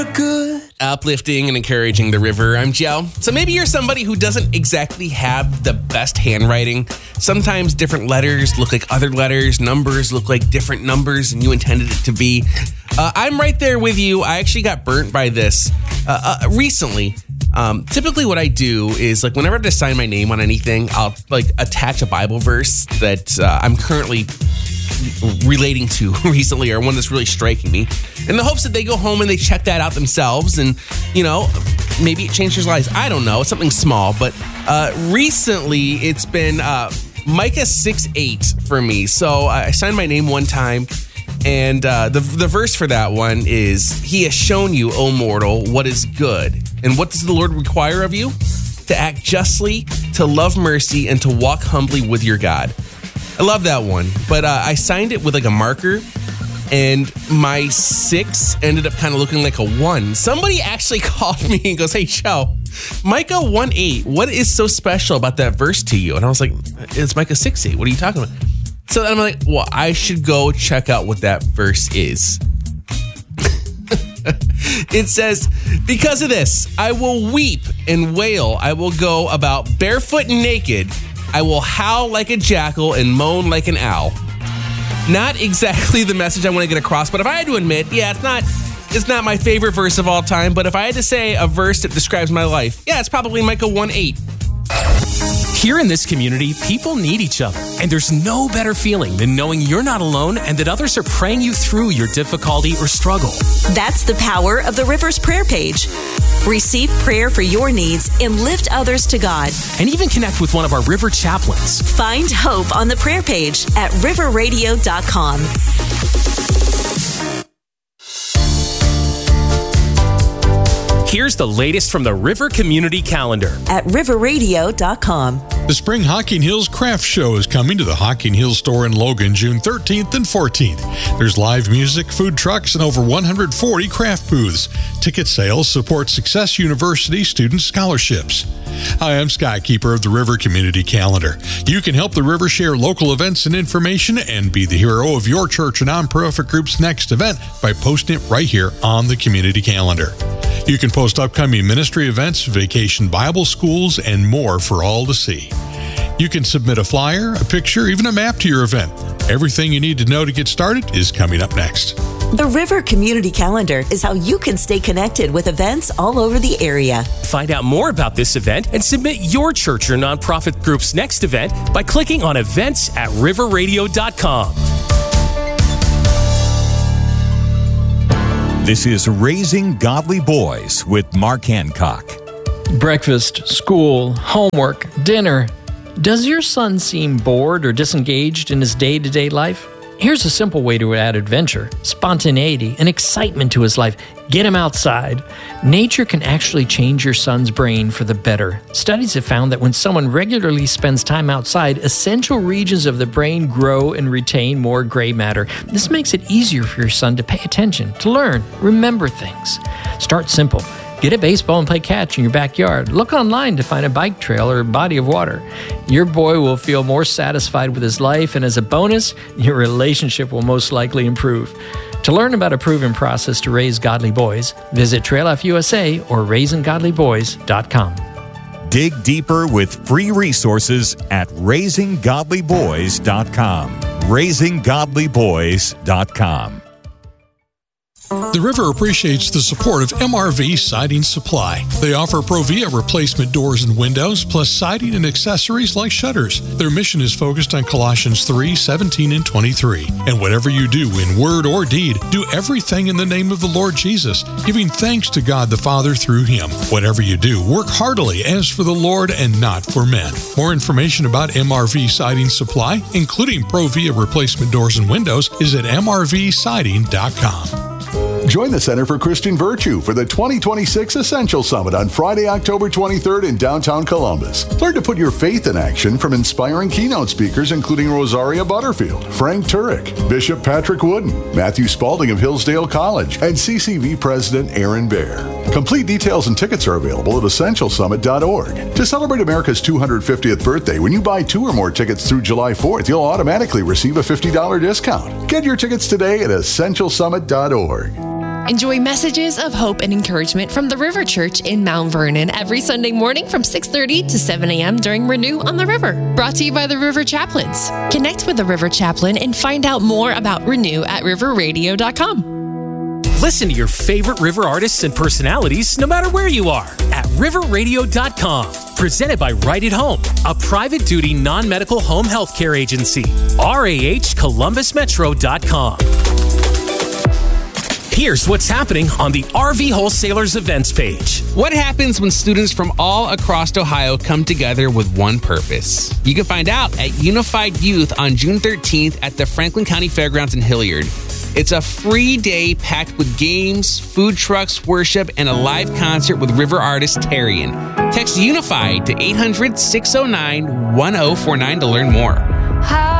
Good. Uplifting and encouraging the river. I'm Joe. So maybe you're somebody who doesn't exactly have the best handwriting. Sometimes different letters look like other letters. Numbers look like different numbers than you intended it to be. I'm right there with you. I actually got burnt by this recently. Typically what I do is, like, whenever I have to sign my name on anything, I'll attach a Bible verse that I'm currently relating to recently, or one that's really striking me, in the hopes that they go home and they check that out themselves, and maybe it changed their lives. I don't know. It's something small, but recently it's been Micah 6:8 for me. So I signed my name one time, and the verse for that one is, "He has shown you, O mortal, what is good. And what does the Lord require of you? To act justly, to love mercy, and to walk humbly with your God." I love that one, but I signed it with like a marker, and my 6 ended up kind of looking like a 1. Somebody actually called me and goes, "Hey, Joe, Micah 1:8, what is so special about that verse to you?" And I was like, "It's Micah 6:8. What are you talking about?" So I'm like, well, I should go check out what that verse is. It says, "Because of this, I will weep and wail. I will go about barefoot and naked. I will howl like a jackal and moan like an owl." Not exactly the message I want to get across, but if I had to admit, it's not my favorite verse of all time, but if I had to say a verse that describes my life, it's probably Micah 1:8. Here in this community, people need each other, and there's no better feeling than knowing you're not alone and that others are praying you through your difficulty or struggle. That's the power of the River's prayer page. Receive prayer for your needs and lift others to God. And even connect with one of our River chaplains. Find hope on the prayer page at riverradio.com. Here's the latest from the River Community Calendar at riverradio.com. The Spring Hocking Hills Craft Show is coming to the Hocking Hills store in Logan June 13th and 14th. There's live music, food trucks, and over 140 craft booths. Ticket sales support Success University student scholarships. Hi, I'm Skykeeper of the River Community Calendar. You can help the River share local events and information and be the hero of your church or nonprofit group's next event by posting it right here on the Community Calendar. You can post upcoming ministry events, vacation Bible schools, and more for all to see. You can submit a flyer, a picture, even a map to your event. Everything you need to know to get started is coming up next. The River Community Calendar is how you can stay connected with events all over the area. Find out more about this event and submit your church or nonprofit group's next event by clicking on events at riverradio.com. This is Raising Godly Boys with Mark Hancock. Breakfast, school, homework, dinner. Does your son seem bored or disengaged in his day-to-day life? Here's a simple way to add adventure, spontaneity, and excitement to his life. Get him outside. Nature can actually change your son's brain for the better. Studies have found that when someone regularly spends time outside, essential regions of the brain grow and retain more gray matter. This makes it easier for your son to pay attention, to learn, remember things. Start simple. Get a baseball and play catch in your backyard. Look online to find a bike trail or a body of water. Your boy will feel more satisfied with his life, and as a bonus, your relationship will most likely improve. To learn about a proven process to raise godly boys, visit Trail Life USA or RaisingGodlyBoys.com. Dig deeper with free resources at RaisingGodlyBoys.com. RaisingGodlyBoys.com. The River appreciates the support of MRV Siding Supply. They offer Provia replacement doors and windows, plus siding and accessories like shutters. Their mission is focused on Colossians 3:17 and 23. And whatever you do in word or deed, do everything in the name of the Lord Jesus, giving thanks to God the Father through Him. Whatever you do, work heartily as for the Lord and not for men. More information about MRV Siding Supply, including Provia replacement doors and windows, is at mrvsiding.com. Join the Center for Christian Virtue for the 2026 Essential Summit on Friday, October 23rd in downtown Columbus. Learn to put your faith in action from inspiring keynote speakers including Rosaria Butterfield, Frank Turek, Bishop Patrick Wooden, Matthew Spalding of Hillsdale College, and CCV President Aaron Baer. Complete details and tickets are available at essentialsummit.org. To celebrate America's 250th birthday, when you buy 2 or more tickets through July 4th, you'll automatically receive a $50 discount. Get your tickets today at essentialsummit.org. Enjoy messages of hope and encouragement from the River Church in Mount Vernon every Sunday morning from 6:30 to 7 a.m. during Renew on the River. Brought to you by the River Chaplains. Connect with the River Chaplain and find out more about Renew at riverradio.com. Listen to your favorite River artists and personalities no matter where you are at riverradio.com. Presented by Right at Home, a private duty non-medical home health care agency. RAHColumbusmetro.com. Here's what's happening on the RV Wholesalers events page. What happens when students from all across Ohio come together with one purpose? You can find out at Unified Youth on June 13th at the Franklin County Fairgrounds in Hilliard. It's a free day packed with games, food trucks, worship, and a live concert with river artist Tarian. Text Unified to 800-609-1049 to learn more.